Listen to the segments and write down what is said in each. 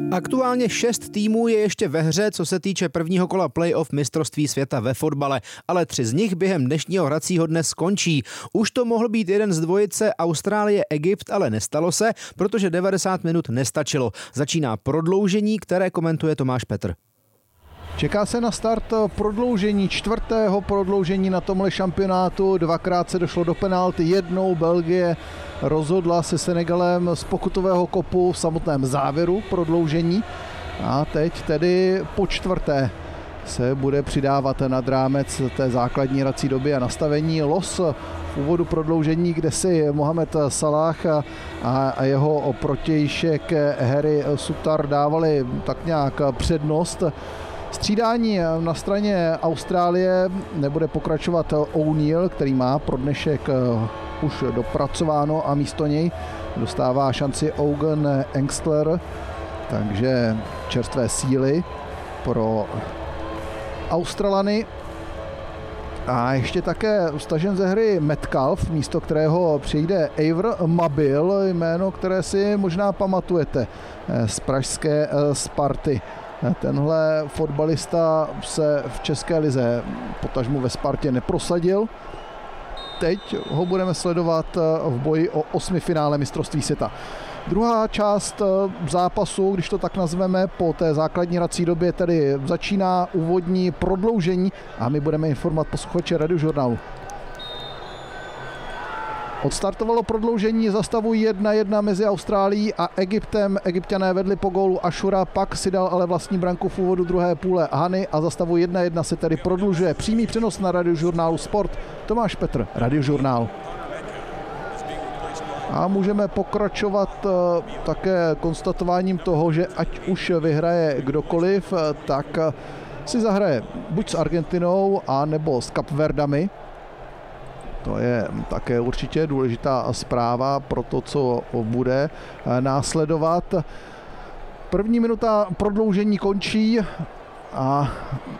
Aktuálně 6 týmů je ještě ve hře, co se týče prvního kola playoff mistrovství světa ve fotbale, ale 3 z nich během dnešního hracího dne skončí. Už to mohl být jeden z dvojice Austrálie-Egypt, ale nestalo se, protože 90 minut nestačilo. Začíná prodloužení, které komentuje Tomáš Petr. Čeká se na start prodloužení, 4. prodloužení na tomhle šampionátu. 2krát se došlo do penalty, jednou Belgie rozhodla se Senegalem z pokutového kopu v samotném závěru prodloužení. A teď tedy po 4. se bude přidávat nad rámec té základní hrací doby a nastavení. Los v úvodu prodloužení, kde si Mohamed Salah a jeho protějšek Harry Sutar dávali tak nějak přednost. Střídání na straně Austrálie nebude pokračovat O'Neill, který má pro dnešek už dopracováno a místo něj dostává šanci Owen Engstler, takže čerstvé síly pro Australany. A ještě také stažen ze hry Metcalf, místo kterého přijde Eivr Mabil, jméno, které si možná pamatujete z pražské Sparty. Tenhle fotbalista se v české lize, potažmu ve Spartě, neprosadil. Teď ho budeme sledovat v boji o 8. finále mistrovství světa. Druhá část zápasu, když to tak nazveme, po té základní hrací době tedy začíná úvodní prodloužení a my budeme informovat posluchače Radiožurnálu. Odstartovalo prodloužení za stavu 1-1 mezi Austrálií a Egyptem. Egypťané vedli po gólu Ashura, pak si dal ale vlastní branku v úvodu druhé půle Hany a za stavu 1-1 se tedy prodlužuje. Přímý přenos na Radiožurnálu Sport. Tomáš Petr, Radiožurnál. A můžeme pokračovat také konstatováním toho, že ať už vyhraje kdokoliv, tak si zahraje buď s Argentinou, a nebo s Kapverdami. To je také určitě důležitá zpráva pro to, co bude následovat. První minuta prodloužení končí a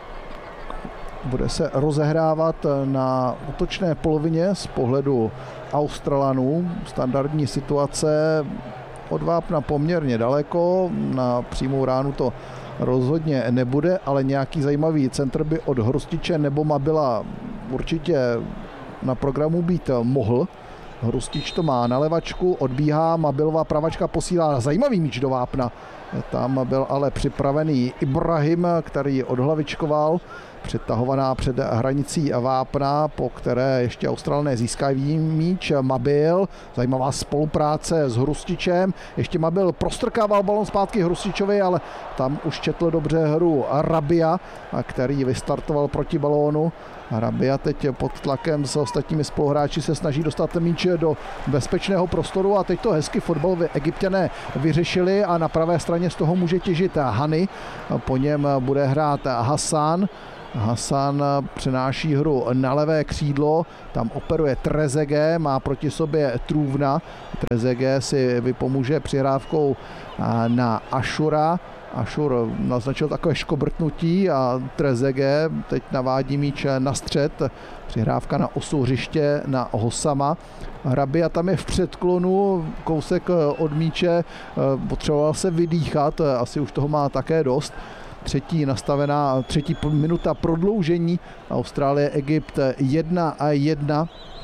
bude se rozehrávat na útočné polovině z pohledu Australanů. Standardní situace od vápna poměrně daleko, na přímou ránu to rozhodně nebude, ale nějaký zajímavý centr by od Hrustiče nebo Mabila určitě na programu být mohl. Hrustič to má na levačku, odbíhá, Mabilová pravačka posílá zajímavý míč do vápna. Tam byl ale připravený Ibrahim, který odhlavičkoval, přetahovaná před hranicí vápna, po které ještě Australané získají míč. Mabil, zajímavá spolupráce s Hrustičem, ještě Mabil prostrkával balon zpátky Hrustičovi, ale tam už četl dobře hru Rabia, který vystartoval proti balónu. Rabia teď pod tlakem s ostatními spoluhráči se snaží dostat míč do bezpečného prostoru a teď to hezky fotbalově Egypťané vyřešili a na pravé straně z toho může těžit Hany. Po něm bude hrát Hassan přenáší hru na levé křídlo, tam operuje Trezeguet, má proti sobě Trůvna. Trezeguet si vypomůže přihrávkou na Ashura. Ashur naznačil takové škobrtnutí a Trezeguet teď navádí míč na střed. Přihrávka na osu hřiště na Hossama. Rabia tam je v předklonu, kousek od míče, potřeboval se vydýchat, asi už toho má také dost. Třetí minuta prodloužení, Austrálie, Egypt 1-1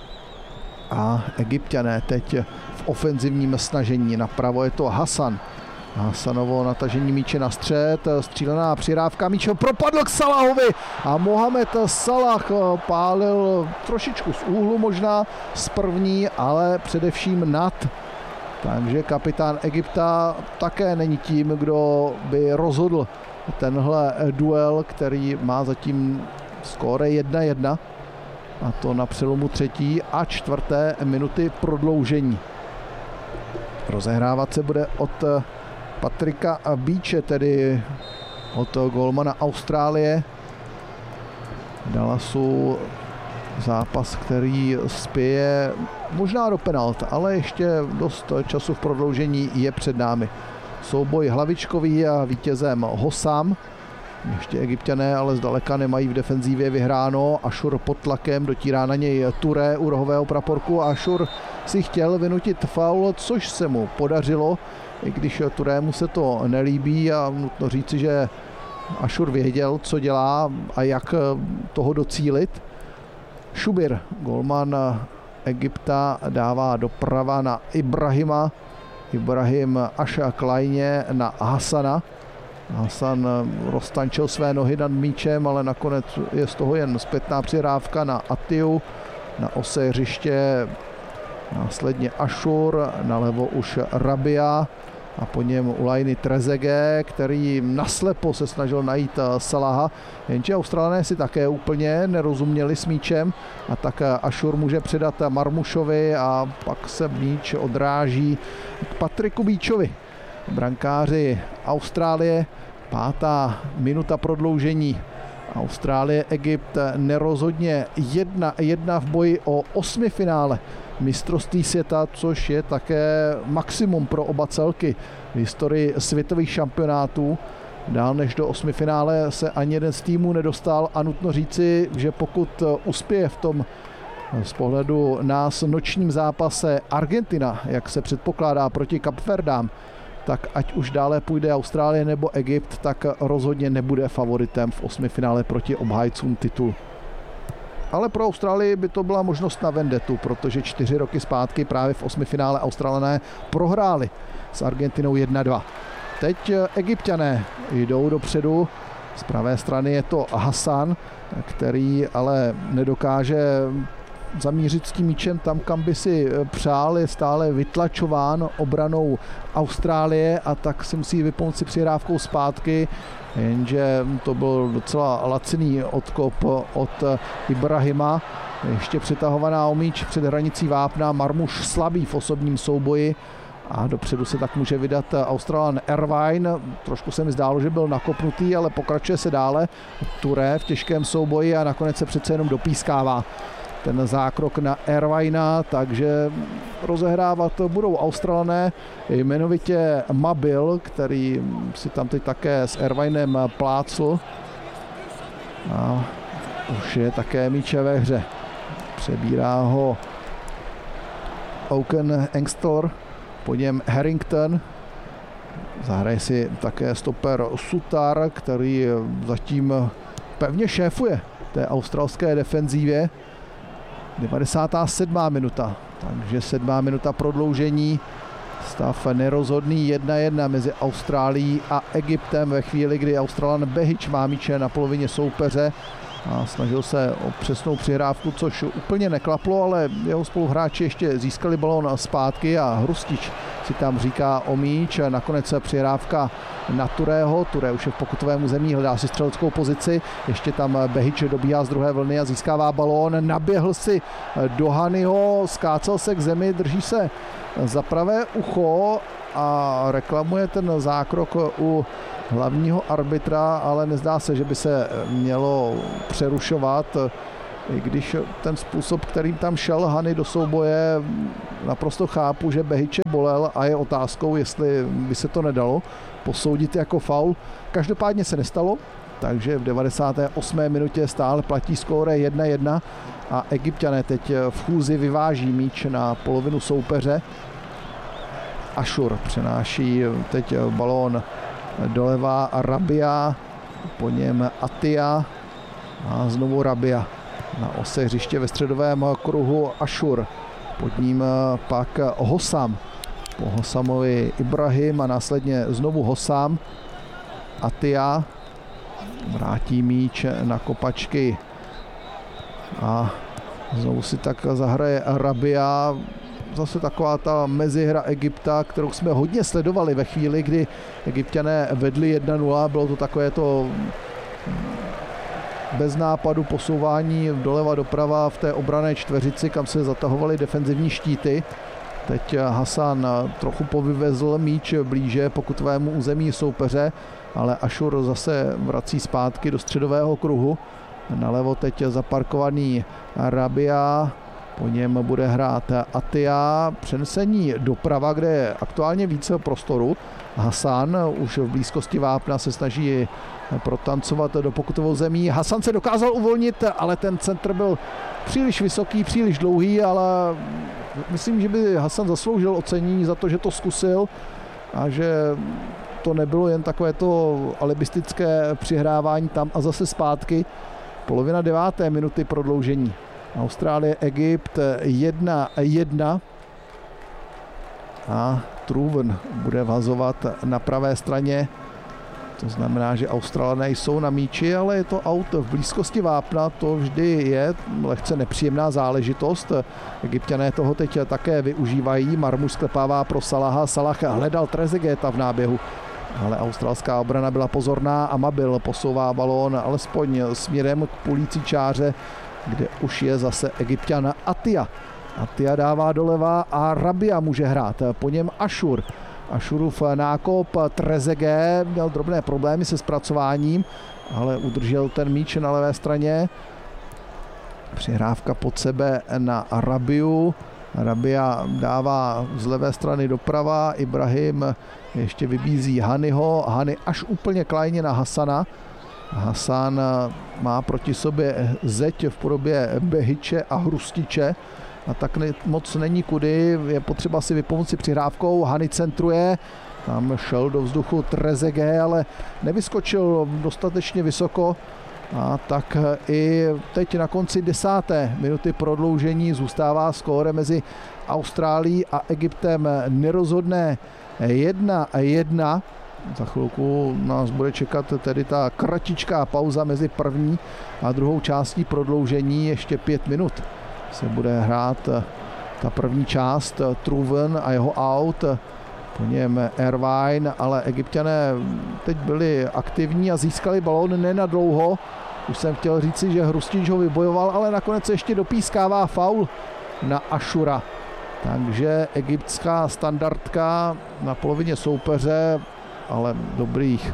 a Egypťané teď v ofenzivním snažení. Napravo je to Hassan. Hassanovo natažení míče na střed, střílená přihrávka, míč propadl k Salahovi a Mohamed Salah pálil trošičku z úhlu možná z první, ale především nad. Takže kapitán Egypta také není tím, kdo by rozhodl tenhle duel, který má zatím skóre 1-1 a to na přelomu 3. a 4. minuty prodloužení. Rozehrávat se bude od Patricka Beache, tedy od golmana Austrálie. Dallasu zápas, který spěje možná do penalt, ale ještě dost času v prodloužení je před námi. Souboj hlavičkový a vítězem Hossam. Ještě Egypťané ale zdaleka nemají v defenzívě vyhráno. Ashur pod tlakem, dotírá na něj Touré u rohového praporku. Ashur si chtěl vynutit faul, což se mu podařilo. i když Turému se to nelíbí a nutno říci, že Ašur věděl, co dělá a jak toho docílit. Šubir, golman Egypta, dává doprava na Ibrahima. Ibrahim až klajně na Hasana. Hasan roztančil své nohy nad míčem, ale nakonec je z toho jen zpětná přihrávka na Atiu. Na ose hřiště následně Ašur, nalevo už Rabia a po něm Ulajny Trezege, který naslepo se snažil najít Salaha, jenže Australané si také úplně nerozuměli s míčem a tak Ašur může předat Marmušovi a pak se míč odráží k Patriku Beachovi, brankáři Austrálie. 5. minuta prodloužení. Austrálie, Egypt nerozhodně 1-1 v boji o 8. finále mistrovství světa, což je také maximum pro oba celky v historii světových šampionátů. Dál než do 8. finále se ani jeden z týmů nedostal a nutno říci, že pokud uspěje v tom z pohledu nás nočním zápase Argentina, jak se předpokládá proti Kapverdám, tak ať už dále půjde Austrálie nebo Egypt, tak rozhodně nebude favoritem v 8. finále proti obhájcům titulu. Ale pro Austrálii by to byla možnost na vendetu, protože 4 roky zpátky právě v 8. finále Australané prohráli s Argentinou 1-2. Teď Egypťané jdou dopředu, z pravé strany je to Hasan, který ale nedokáže zamířit s tím míčem tam, kam by si přál, je stále vytlačován obranou Austrálie a tak si musí vypomoci přihrávkou zpátky, jenže to byl docela laciný odkop od Ibrahima. Ještě přetahovaná o míč před hranicí vápna, Marmuš slabý v osobním souboji a dopředu se tak může vydat Australan Irvine. Trošku se mi zdálo, že byl nakopnutý, ale pokračuje se dále. Touré v těžkém souboji a nakonec se přece jenom dopískává ten zákrok na Irvina, takže rozehrávat budou Australané, jmenovitě Mabil, který si tam teď také s Irvinem plácl. A už je také míče ve hře. Přebírá ho Oaken Engstler, po něm Harrington. Zahraje si také stoper Sutar, který zatím pevně šéfuje té australské defenzívě. 97. minuta, takže 7. minuta prodloužení. Stav nerozhodný 1-1 mezi Austrálií a Egyptem ve chvíli, kdy Australan Behic má míče na polovině soupeře a snažil se o přesnou přihrávku, což úplně neklaplo, ale jeho spoluhráči ještě získali balón zpátky a Hrustič si tam říká o míč. Nakonec přihrávka na Turého. Turé už je v pokutovém území, hledá si střeleckou pozici. Ještě tam Behic dobíhá z druhé vlny a získává balón. Naběhl si do Hanyho, skácel se k zemi, drží se za pravé ucho a reklamuje ten zákrok u hlavního arbitra, ale nezdá se, že by se mělo přerušovat, i když ten způsob, kterým tam šel Hany do souboje, naprosto chápu, že Behiče bolel a je otázkou, jestli by se to nedalo posoudit jako faul. Každopádně se nestalo, takže v 98. minutě stále platí skóre 1-1 a Egypťané teď v chůzi vyváží míč na polovinu soupeře. Ašur přenáší teď balón doleva Rabia, po něm Atia a znovu Rabia. Na ose hřiště ve středovém kruhu Ašur, pod ním pak Hossam. Po Hossamovi Ibrahim a následně znovu Hossam. Atia vrátí míč na kopačky a znovu si tak zahraje Rabia. Zase taková ta mezihra Egypta, kterou jsme hodně sledovali ve chvíli, kdy Egypťané vedli 1-0. Bylo to takové to bez nápadu posouvání doleva doprava v té obranné čtveřici, kam se zatahovaly defenzivní štíty. Teď Hasan trochu povyvezl míč blíže pokutovému území soupeře, ale Ašur zase vrací zpátky do středového kruhu. Nalevo teď zaparkovaný Rabia, po něm bude hrát Atia, přenesení doprava, kde je aktuálně více prostoru. Hasan už v blízkosti vápna se snaží protancovat do pokutovou zemí. Hasan se dokázal uvolnit, ale ten centr byl příliš vysoký, příliš dlouhý, ale myslím, že by Hasan zasloužil ocenění za to, že to zkusil. a že to nebylo jen takové to alibistické přihrávání tam a zase zpátky. Polovina 9. minuty prodloužení. Austrálie, Egypt 1-1 a Truven bude vazovat na pravé straně. To znamená, že Australané jsou na míči, ale je to aut v blízkosti vápna, to vždy je lehce nepříjemná záležitost. Egypťané toho teď také využívají. Marmuš sklepává pro Salaha. Salah hledal Trezegueta v náběhu, ale australská obrana byla pozorná a Mabil posouvá balón alespoň směrem k půlící čáře, kde už je zase Egypťan Atia. Atia dává doleva a Rabia může hrát. Po něm Ašur. Ašurův nákop, Trezeguet měl drobné problémy se zpracováním, ale udržel ten míč na levé straně. Přihrávka pod sebe na Rabiu. Rabia dává z levé strany doprava, Ibrahim ještě vybízí Hanyho. Hany až úplně klajně na Hasana. Hasan má proti sobě zeď v podobě Behiče a Hrustiče a tak moc není kudy, je potřeba si vypomoci přihrávkou. Hany centruje, tam šel do vzduchu Trezeguet, ale nevyskočil dostatečně vysoko a tak i teď na konci 10. minuty prodloužení zůstává skóre mezi Austrálií a Egyptem nerozhodné 1-1. Za chvilku nás bude čekat tedy ta kratičká pauza mezi první a druhou částí prodloužení. Ještě 5 minut se bude hrát ta první část. Truven a jeho aut, po něm Irvine, ale Egypťané teď byli aktivní a získali balón nenadlouho. Už jsem chtěl říci, že Hrustič ho vybojoval, ale nakonec ještě dopískává faul na Ašura. Takže egyptská standardka na polovině soupeře, ale dobrých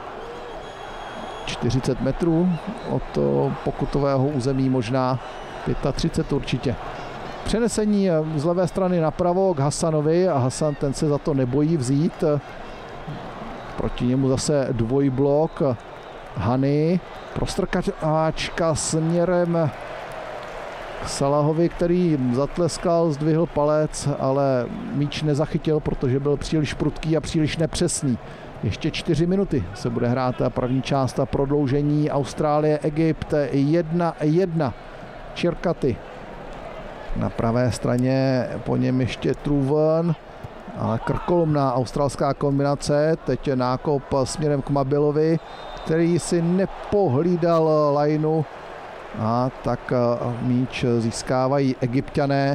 40 metrů od pokutového území, možná 35 určitě. Přenesení z levé strany napravo k Hasanovi a Hasan ten se za to nebojí vzít. Proti němu zase dvojblok Hany. Prostrkáčka směrem k Salahovi, který zatleskal, zdvihl palec, ale míč nezachytil, protože byl příliš prudký a příliš nepřesný. Ještě 4 minuty se bude hrát ta první část a prodloužení. Austrálie, Egypt 1-1. Čirkaty na pravé straně, po něm ještě Truven, ale krkolomná australská kombinace. Teď je nákop směrem k Mabilovi, který si nepohlídal lajnu a tak míč získávají Egypťané.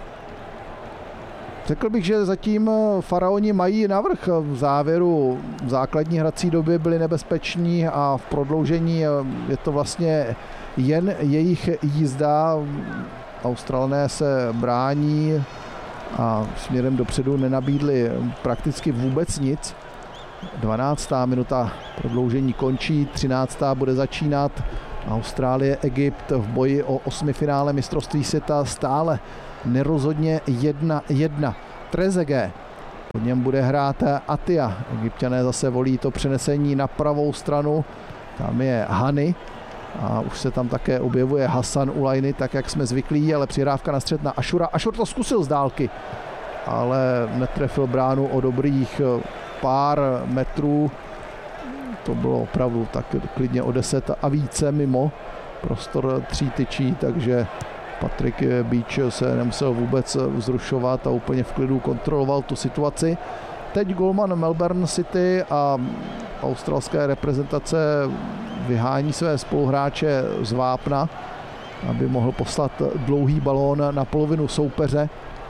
Řekl bych, že zatím Faraoni mají navrch. V závěru základní hrací doby byli nebezpeční a v prodloužení je to vlastně jen jejich jízda. Australané se brání a směrem dopředu nenabídli prakticky vůbec nic. 12. minuta prodloužení končí, 13. bude začínat. Austrálie, Egypt v boji o 8. finále mistrovství světa stále nerozhodně 1-1. Trezeguet, pod něm bude hrát Atia. Egypťané zase volí to přenesení na pravou stranu. Tam je Hany a už se tam také objevuje Hasan u lajny, tak jak jsme zvyklí, ale přihrávka na střed na Ašura. Ašur to zkusil z dálky, ale netrefil bránu o dobrých pár metrů. To bylo opravdu tak klidně o 10 a více mimo prostor 3 tyčí, takže Patrick Beach se nemusel vůbec vzrušovat a úplně v klidu kontroloval tu situaci. Teď golman Melbourne City a australské reprezentace vyhání své spoluhráče z vápna, aby mohl poslat dlouhý balón na polovinu soupeře.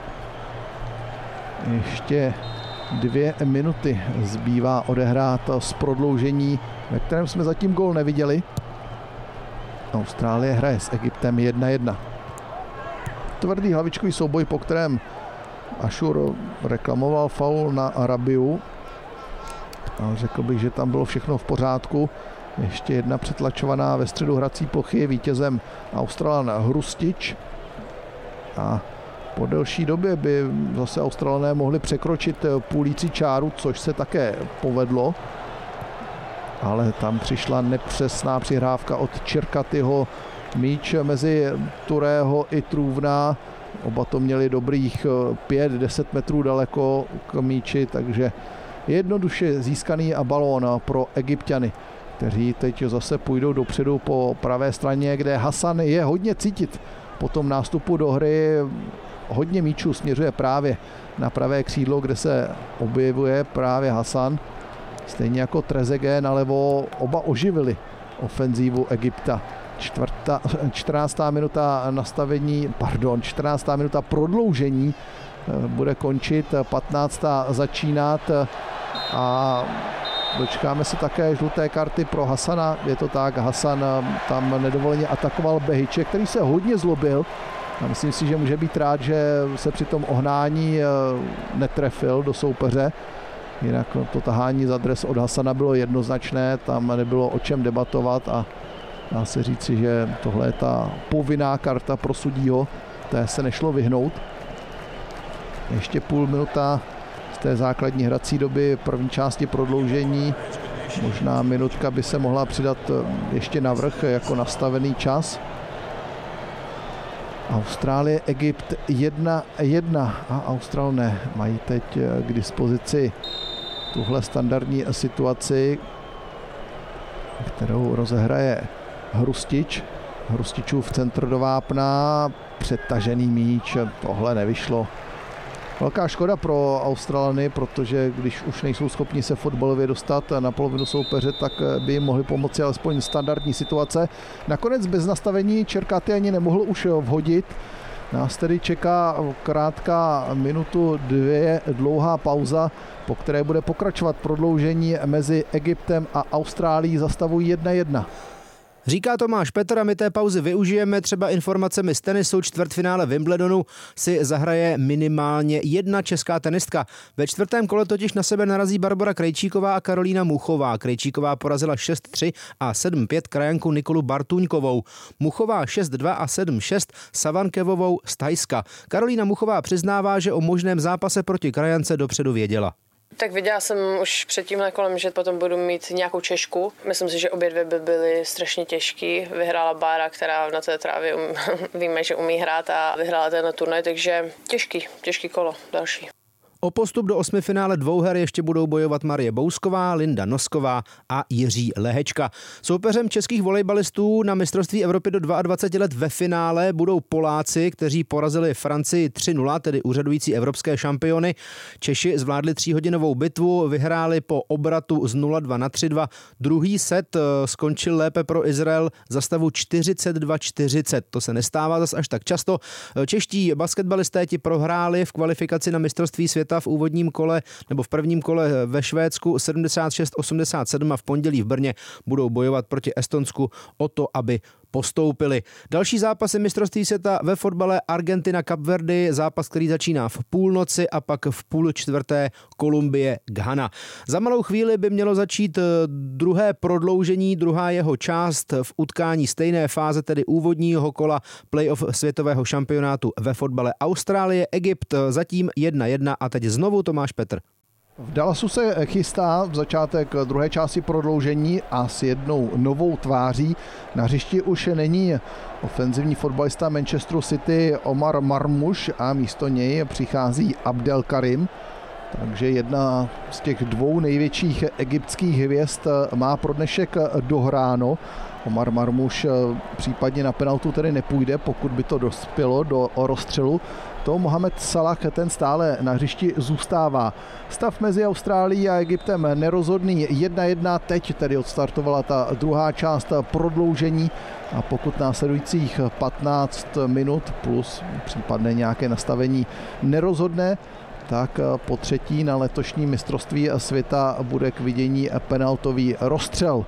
Ještě 2 minuty zbývá odehrát z prodloužení, ve kterém jsme zatím gól neviděli. Austrálie hraje s Egyptem 1-1. Tvrdý hlavičkový souboj, po kterém Ašur reklamoval faul na Rabiu. Ale řekl bych, že tam bylo všechno v pořádku. Ještě jedna přetlačovaná ve středu hrací plochy, je vítězem Australan Hrustič. A po delší době by zase Australané mohli překročit půlící čáru, což se také povedlo. Ale tam přišla nepřesná přihrávka od Čirkatyho. Míč mezi Turého i Truvna. Oba to měli dobrých 5-10 metrů daleko k míči, takže jednoduše získaný balón pro Egypťany, kteří teď zase půjdou dopředu po pravé straně, kde Hasan je hodně cítit po tom nástupu do hry. Hodně míčů směřuje právě na pravé křídlo, kde se objevuje právě Hasan. Stejně jako Trezeguet nalevo, oba oživili ofenzívu Egypta. 14. minuta 14. minuta prodloužení bude končit, 15. začínat a dočkáme se také žluté karty pro Hasana. Je to tak, Hasan tam nedovoleně atakoval Behiče, který se hodně zlobil. A myslím si, že může být rád, že se při tom ohnání netrefil do soupeře. Jinak to tahání za dres od Hasana bylo jednoznačné, tam nebylo o čem debatovat a dá se říci, že tohle je ta povinná karta pro sudího, té se nešlo vyhnout. Ještě půl minuta z té základní hrací doby první části prodloužení. Možná minutka by se mohla přidat ještě navrch jako nastavený čas. Austrálie, Egypt 1-1 a Australané mají teď k dispozici tuhle standardní situaci, kterou rozehraje Hrustič. Hrustičův centr do vápna, přetažený míč, tohle nevyšlo. Velká škoda pro Australany, protože když už nejsou schopni se fotbalově dostat na polovinu soupeře, tak by jim mohli pomoci alespoň standardní situace. Nakonec bez nastavení Čerkaty ani nemohl už vhodit. Nás tedy čeká krátká minutu, 2 dlouhá pauza, po které bude pokračovat prodloužení mezi Egyptem a Austrálií za stavu 1-1. Říká Tomáš Petr a my té pauzy využijeme třeba informacemi z tenisu. Čtvrtfinále Wimbledonu si zahraje minimálně jedna česká tenistka. Ve čtvrtém kole totiž na sebe narazí Barbora Krejčíková a Karolína Muchová. Krejčíková porazila 6-3 a 7-5 krajanku Nikolu Bartuňkovou. Muchová 6-2 a 7-6 Savankevovou z Thajska. Karolína Muchová přiznává, že o možném zápase proti krajance dopředu věděla. Tak viděla jsem už před tímhle kolem, že potom budu mít nějakou Češku. Myslím si, že obě dvě by byly strašně těžký. Vyhrála Bára, která na té trávě víme, že umí hrát a vyhrála ten turnaj, takže těžký kolo další. O postup do osmifinále dvouher ještě budou bojovat Marie Bousková, Linda Nosková a Jiří Lehečka. Soupeřem českých volejbalistů na mistrovství Evropy do 22 let ve finále budou Poláci, kteří porazili Francii 3-0, tedy úřadující evropské šampiony. Češi zvládli 3hodinovou bitvu, vyhráli po obratu z 0-2 na 3-2. Druhý set skončil lépe pro Izrael za stavu 42-40. To se nestává zas až tak často. Čeští basketbalisté ti prohráli v kvalifikaci na mistrovství světa v úvodním kole nebo v prvním kole ve Švédsku 76-87 a v pondělí v Brně budou bojovat proti Estonsku o to, aby postoupili. Další zápasy mistrovství světa ve fotbale Argentina Kapverdy, zápas, který začíná v půlnoci a pak v 3:30 Kolumbie Ghana. Za malou chvíli by mělo začít druhé prodloužení, druhá jeho část v utkání stejné fáze, tedy úvodního kola playoff světového šampionátu ve fotbale. Austrálie, Egypt zatím 1-1 a teď znovu Tomáš Petr. V Dallasu se chystá začátek druhé části prodloužení a s jednou novou tváří. Na hřišti už není ofenzivní fotbalista Manchesteru City Omar Marmuš a místo něj přichází Abdel Karim. Takže jedna z těch dvou největších egyptských hvězd má pro dnešek dohráno. Omar Marmuš případně na penaltu tedy nepůjde, pokud by to dospělo do rozstřelu. To Mohamed Salah, ten stále na hřišti zůstává. Stav mezi Austrálií a Egyptem nerozhodný 1-1, teď tedy odstartovala ta druhá část prodloužení a pokud následujících 15 minut plus případné nějaké nastavení nerozhodne, tak po třetí na letošní mistrovství světa bude k vidění penaltový rozstřel.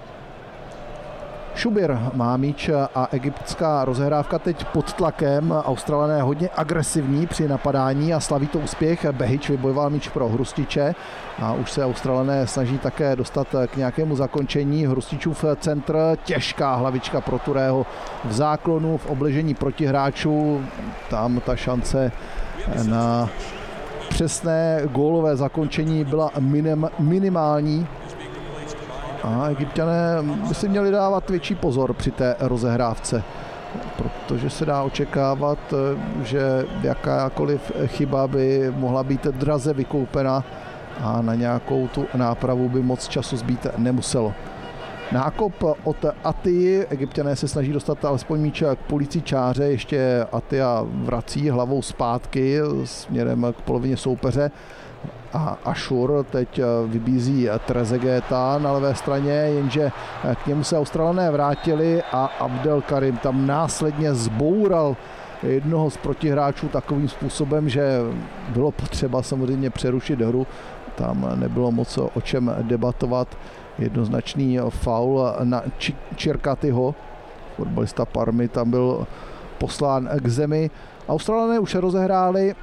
Šubir má míč a egyptská rozehrávka teď pod tlakem. Australané hodně agresivní při napadání a slaví to úspěch. Behič vybojoval míč pro Hrustiče a už se Australané snaží také dostat k nějakému zakončení. Hrustičův centr, těžká hlavička pro Turého v záklonu, v obležení protihráčů. Tam ta šance na přesné gólové zakončení byla minimální. A Egypťané by si měli dávat větší pozor při té rozehrávce, protože se dá očekávat, že jakákoliv chyba by mohla být draze vykoupena a na nějakou tu nápravu by moc času zbýt nemuselo. Nákop od Atii, Egypťané se snaží dostat alespoň míč k polící čáře, ještě Atia vrací hlavou zpátky směrem k polovině soupeře a Ašur teď vybízí Trezegueta na levé straně, jenže k němu se Australané vrátili a Abdelkarim tam následně zboural jednoho z protihráčů takovým způsobem, že bylo potřeba samozřejmě přerušit hru, tam nebylo moc o čem debatovat. Jednoznačný faul na Čirkatyho, fotbalista Parmy tam byl poslán k zemi. Australané už rozehráli,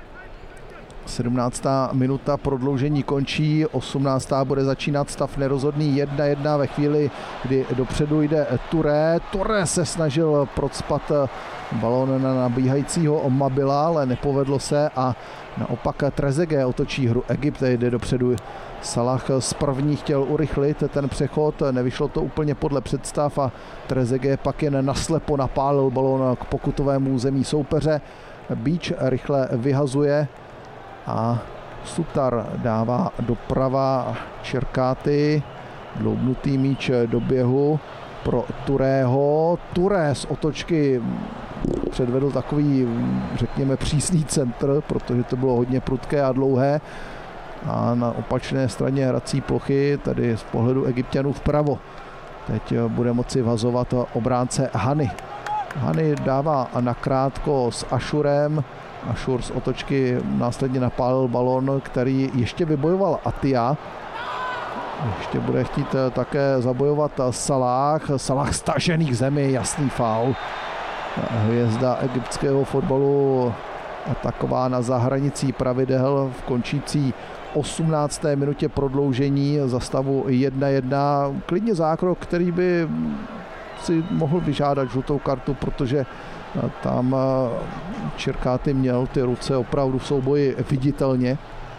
17. minuta prodloužení končí, 18. bude začínat stav nerozhodný 1-1 ve chvíli, kdy dopředu jde Touré. Touré se snažil procpat balón na nabíhajícího Mabila, ale nepovedlo se a naopak Trezeguet otočí hru. Egypt jde dopředu. Salah z první chtěl urychlit ten přechod, nevyšlo to úplně podle představ a Trezeguet pak jen naslepo napálil balón k pokutovému území soupeře. Beach rychle vyhazuje a Sutar dává doprava Čirkáty, dloubnutý míč do běhu pro Tourého. Touré z otočky předvedl takový, řekněme, přísný centr, protože to bylo hodně prudké a dlouhé. A na opačné straně hrací plochy, tady z pohledu Egypťanů vpravo, teď bude moci vazovat obránce Hany. Hany dává nakrátko s Ašurem. Ašur z otočky následně napálil balón, který ještě vybojoval Atia. Ještě bude chtít také zabojovat Salah. Salah stažený k zemi, jasný faul. Hvězda egyptského fotbalu atakována za hranicí pravidel v končící 18. minutě prodloužení za stavu 1-1. Klidně zákrok, který by si mohl vyžádat žlutou kartu, protože tam Čirkáty měl ty ruce opravdu v souboji viditelně.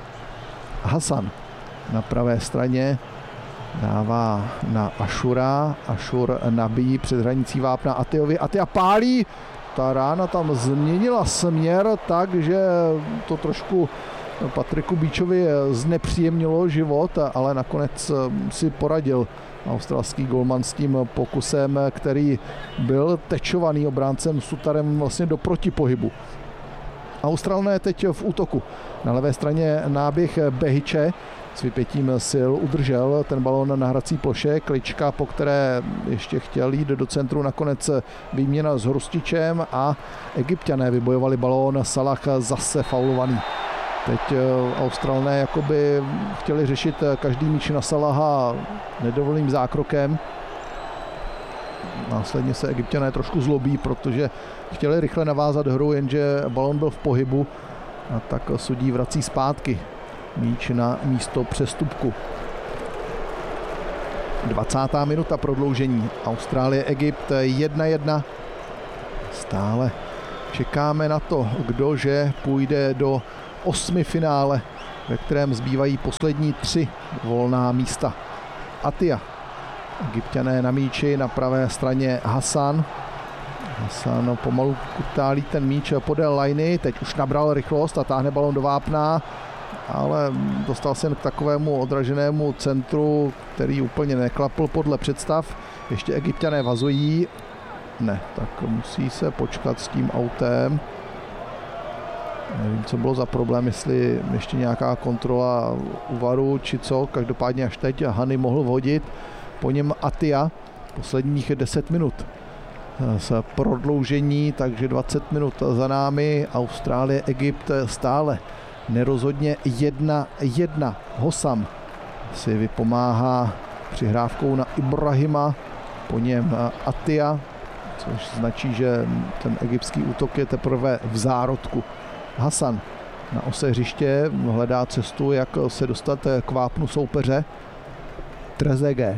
Hasan na pravé straně dává na Ašura. Ašur nabíjí před hranicí vápna Atiovi. Atia pálí. Ta rána tam změnila směr tak, že to trošku Patriku Beachovi znepříjemnilo život, ale nakonec si poradil australský golman s tím pokusem, který byl tečovaný obráncem Sutarem vlastně do protipohybu. Australané teď v útoku. Na levé straně náběh Behiče s vypětím sil udržel ten balón na hrací ploše. Klička, po které ještě chtěl jít do centru, nakonec výměna s Hrustičem a Egypťané vybojovali balón. Salah zase faulovaný. Teď Australané jakoby chtěli řešit každý míč na Salaha nedovolným zákrokem. Následně se Egypťané trošku zlobí, protože chtěli rychle navázat hru, jenže balón byl v pohybu a tak sudí vrací zpátky míč na místo přestupku. 20. minuta prodloužení. Austrálie, Egypt 1-1. Stále čekáme na to, kdože půjde do 8. finále, ve kterém zbývají poslední 3 volná místa. Atia. Egypťané na míči, na pravé straně Hasan. Hasan pomalu kutálí ten míč podél lajny, teď už nabral rychlost a táhne balón do vápna, ale dostal se k takovému odraženému centru, který úplně neklapl podle představ. Ještě Egypťané vazují. Ne, tak musí se počkat s tím autem. Nevím, co bylo za problém, jestli ještě nějaká kontrola u VARu, či co. Každopádně až teď Hany mohl vhodit. Po něm Atia, posledních 10 minut z prodloužení, takže 20 minut za námi. Austrálie, Egypt stále nerozhodně 1-1. Hossam si vypomáhá přihrávkou na Ibrahima, po něm Atia, což značí, že ten egyptský útok je teprve v zárodku. Hasan na ose hřiště hledá cestu, jak se dostat k vápnu soupeře. Trezeguet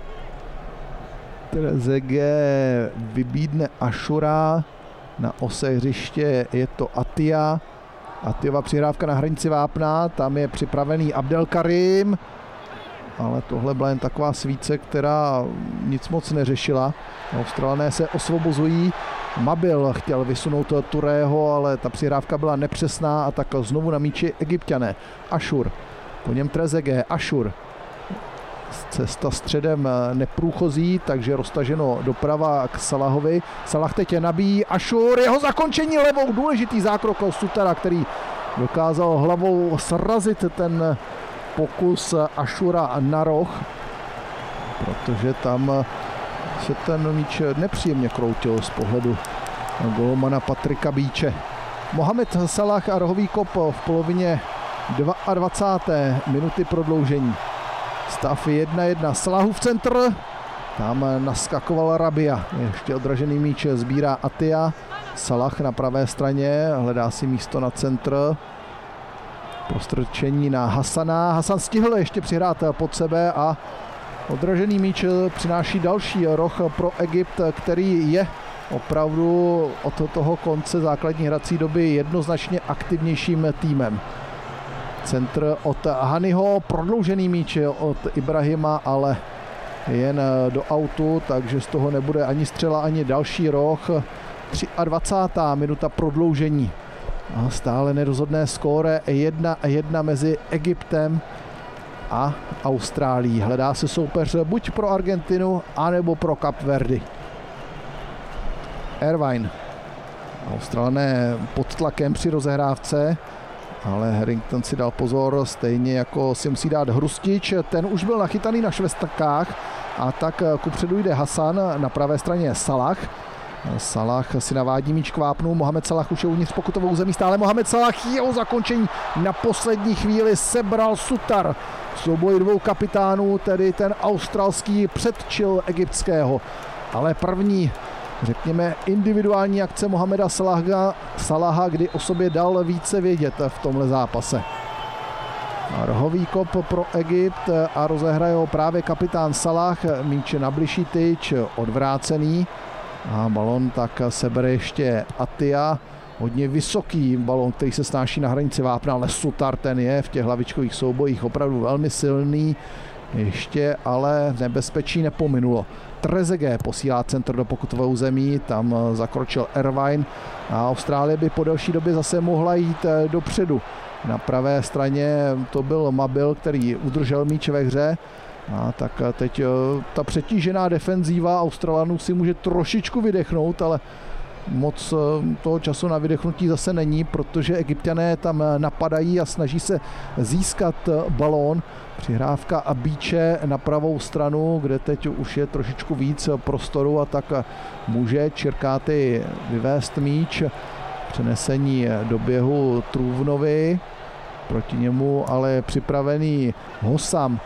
vybídne Ašura, na ose hřiště je to Atia. Atiova přihrávka na hranici vápna, tam je připravený Abdelkarim, ale tohle byla jen taková svíce, která nic moc neřešila. Australané se osvobozují. Mabil chtěl vysunout Tourého, ale ta přihrávka byla nepřesná a tak znovu na míči Egypťané. Ašur Po něm Trezeguet, Ašur. Cesta středem neprůchozí, takže roztaženo doprava k Salahovi. Salah teď nabíjí, Ašur, jeho zakončení levou, důležitý zákrok Sutara, který dokázal hlavou srazit ten pokus Ašura na roh, protože tam se ten míč nepříjemně kroutil z pohledu golmana Patrika Beache. Mohamed Salah a rohový kop v polovině 22. minuty prodloužení. Stav 1-1. Salahův centr. Tam naskakoval Rabia. Ještě odražený míč sbírá Atia. Salah na pravé straně. Hledá si místo na centr. Prostrčení na Hasana. Hasan stihl ještě přihrát pod sebe a odražený míč přináší další roh pro Egypt, který je opravdu od toho konce základní hrací doby jednoznačně aktivnějším týmem. Centr od Hanyho, prodloužený míč od Ibrahima, ale jen do autu, takže z toho nebude ani střela, ani další roh. 23. minuta prodloužení. A stále nerozhodné skóre 1-1 mezi Egyptem a Austrálií. Hledá se soupeř buď pro Argentinu, anebo pro Kapverdy. Irvine. Australané pod tlakem při rozehrávce, ale Harrington si dal pozor, stejně jako si musí dát Hrustič. Ten už byl nachytaný na švestakách a tak kupředu jde Hasan, na pravé straně Salah. Salah si navádí míč k vápnu, Mohamed Salah už je uvnitř pokutovou území, stále Mohamed Salah, jeho zakončení na poslední chvíli sebral Sutar. Souboj dvou kapitánů, tedy ten australský předčil egyptského, ale první, řekněme, individuální akce Mohameda Salaha, kdy o sobě dal více vědět v tomhle zápase. Rohový kop pro Egypt a rozehraje ho právě kapitán Salah, míč na bližší tyč, odvrácený. A balon tak sebere ještě Atia, hodně vysoký balon, který se snáší na hranici vápna, ale Sutar ten je v těch hlavičkových soubojích opravdu velmi silný, ještě ale nebezpečí nepominulo. Trezeguet posílá centr do pokutového území, tam zakročil Irvine a Austrálie by po delší době zase mohla jít dopředu. Na pravé straně to byl Mabil, který udržel míč ve hře. A tak teď ta přetížená defenzíva Australanů si může trošičku vydechnout, ale moc toho času na vydechnutí zase není, protože Egypťané tam napadají a snaží se získat balón. Přihrávka a Beache na pravou stranu, kde teď už je trošičku víc prostoru a tak může Čirkáty vyvést míč. Přenesení do běhu Trůvnovi, proti němu ale připravený Hossam.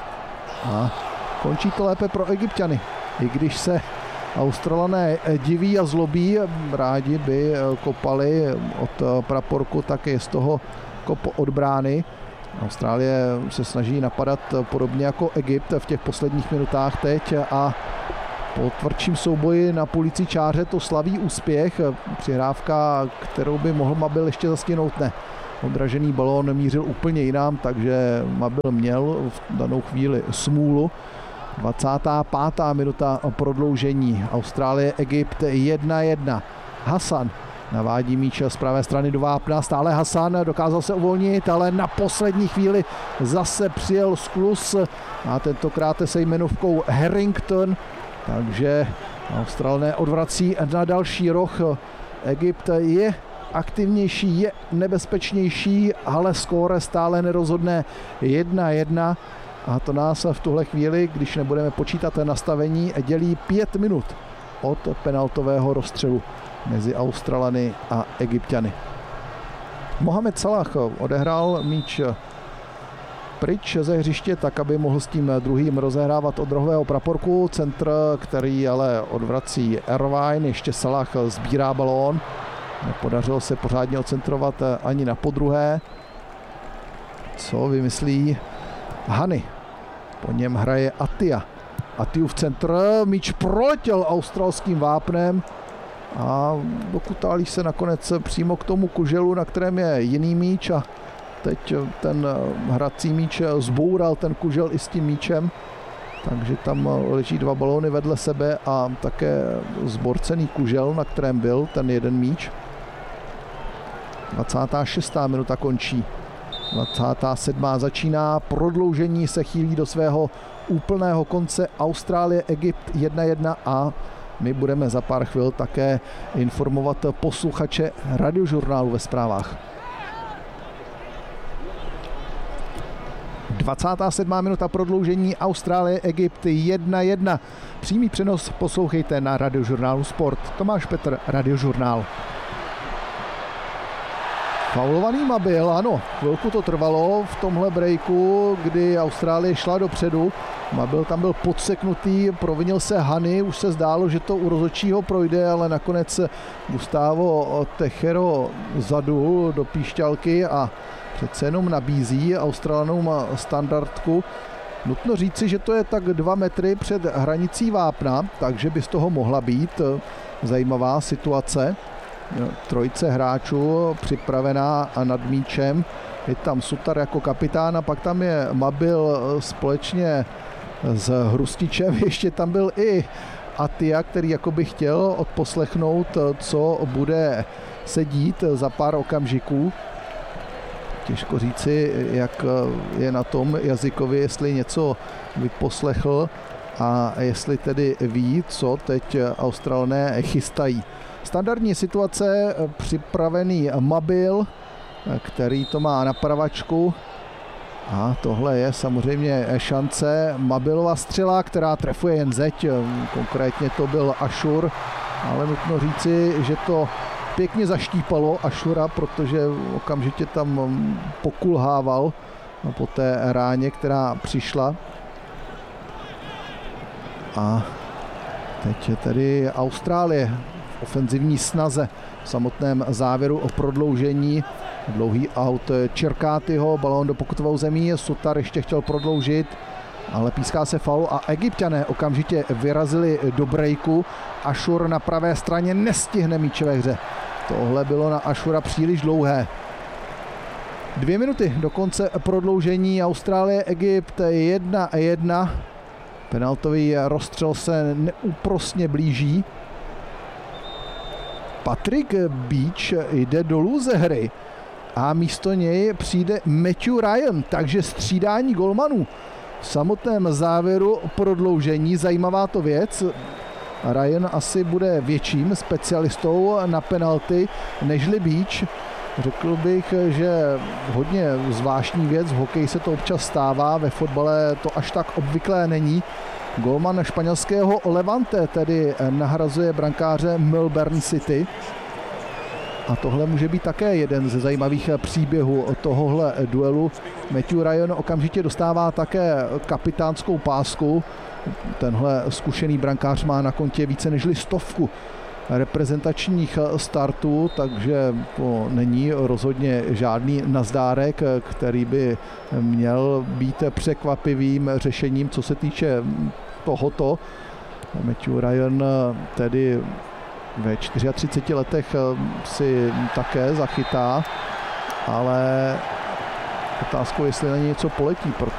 A končí to lépe pro Egypťany, i když se Australané diví a zlobí, rádi by kopali od praporku, tak je z toho kop od brány. Austrálie se snaží napadat podobně jako Egypt v těch posledních minutách teď a po tvrdším souboji na půlicí čáře to slaví úspěch. Přihrávka, kterou by mohl Mabil ještě zastihnout, ne. Odražený balón mířil úplně jinam, takže Mabil měl v danou chvíli smůlu. 25. minuta prodloužení. Austrálie, Egypt 1-1. Hasan navádí míč z pravé strany do vápna. Stále Hasan dokázal se uvolnit, ale na poslední chvíli zase přijel skluz a tentokrát se jmenovkou Harrington. Takže Australané odvrací na další roh. Egypt je aktivnější, je nebezpečnější, ale skóre stále nerozhodné 1-1. A to nás v tuhle chvíli, když nebudeme počítat nastavení, dělí 5 minut od penaltového rozstřelu mezi Australany a Egypťany. Mohamed Salah odehrál míč pryč ze hřiště, tak aby mohl s tím druhým rozehrávat od rohového praporku. Centr, který ale odvrací Irvine, ještě Salah sbírá balón. Nepodařilo se pořádně ocentrovat ani na podruhé. Co vymyslí Hany? Po něm hraje Atia. Atiův centr, míč proletěl australským vápnem a dokutálí se nakonec přímo k tomu kuželu, na kterém je jiný míč a teď ten hrací míč zboural ten kužel i s tím míčem, takže tam leží dva balóny vedle sebe a také zborcený kužel, na kterém byl ten jeden míč. 26. minuta končí. 27. začíná, prodloužení se chýlí do svého úplného konce. Austrálie, Egypt 1-1 a my budeme za pár chvil také informovat posluchače Radiožurnálu ve zprávách. 27. minuta prodloužení, Austrálie, Egypt 1-1. Přímý přenos poslouchejte na Radiožurnálu Sport. Tomáš Petr, Radiožurnál. Faulovaný Mabil, ano, chvilku to trvalo v tomhle breaku, kdy Austrálie šla dopředu. Mabil tam byl podseknutý, provinil se Hany, už se zdálo, že to u rozhodčího projde, ale nakonec Gustavo Techero zadul do píšťalky a přece jenom nabízí Australanům standardku. Nutno říci, že to je tak 2 metry před hranicí vápna, takže by z toho mohla být zajímavá situace. Trojice hráčů připravená nad míčem. Je tam Sutar jako kapitán a pak tam je Mabil společně s Hrustičem. Ještě tam byl i Atia, který jakoby chtěl odposlechnout, co bude se dít za pár okamžiků. Těžko říci, jak je na tom jazykově, jestli něco vyposlechl a jestli tedy ví, co teď Australané chystají. Standardní situace, připravený Mabil, který to má na pravačku. A tohle je samozřejmě šance. Mabilova střela, která trefuje jen zeď, konkrétně to byl Ašur, ale nutno říci, že to pěkně zaštípalo Ašura, protože okamžitě tam pokulhával po té ráně, která přišla. A teď je tedy Austrálie v ofenzivní snaze v samotném závěru o prodloužení. Dlouhý aut Čirkátyho, balón do pokutovou zemí, Sutar ještě chtěl prodloužit, ale píská se faul a Egypťané okamžitě vyrazili do breaku. Ašur na pravé straně nestihne míče ve hře. Tohle bylo na Ašura příliš dlouhé. 2 minuty do konce prodloužení, Austrálie, Egypt 1-1. Penaltový rozstřel se neúprosně blíží. Patrick Beach jde dolů ze hry a místo něj přijde Matthew Ryan, takže střídání golmanů v samotném závěru prodloužení. Zajímavá to věc. Ryan asi bude větším specialistou na penalty nežli Beach. Řekl bych, že hodně zvláštní věc, v hokeji se to občas stává, ve fotbale to až tak obvyklé není. Golman španělského Levante tedy nahrazuje brankáře Melbourne City. A tohle může být také jeden ze zajímavých příběhů tohohle duelu. Matthew Ryan okamžitě dostává také kapitánskou pásku. Tenhle zkušený brankář má na kontě více než 100 reprezentačních startů, takže to není rozhodně žádný nazdárek, který by měl být překvapivým řešením, co se týče tohoto. Matthew Ryan tedy ve 34 letech si také zachytá, ale otázkou, jestli na něj něco poletí,